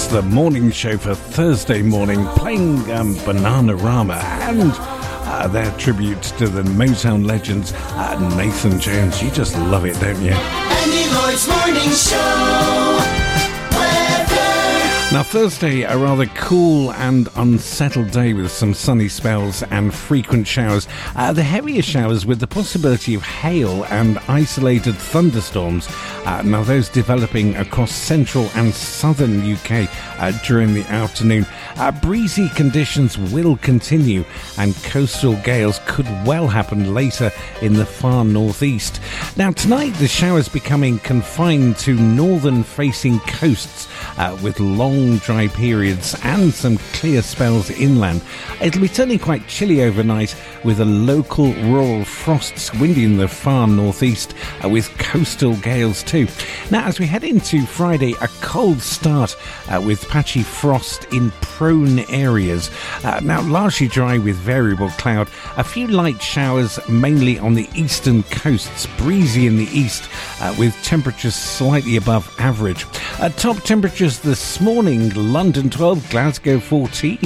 the morning show for Thursday morning, playing Bananarama and their tribute to the Motown legends, Nathan Jones. You just love it, don't you? Andy Lloyd's Morning Show. Now, Thursday, a rather cool and unsettled day with some sunny spells and frequent showers. The heavier showers with the possibility of hail and isolated thunderstorms. Now, those developing across central and southern UK during the afternoon. Breezy conditions will continue and coastal gales could well happen later in the far northeast. Now, tonight, the showers becoming confined to northern-facing coasts with long dry periods and some clear spells inland. It'll be turning quite chilly overnight with a local rural frosts, windy in the far northeast with coastal gales too. Now, as we head into Friday, a cold start with patchy frost in prone areas. Now, largely dry with variable cloud. A few light showers mainly on the eastern coasts, breezy in the east with temperatures slightly above average. Top temperatures this morning: London 12, Glasgow 14.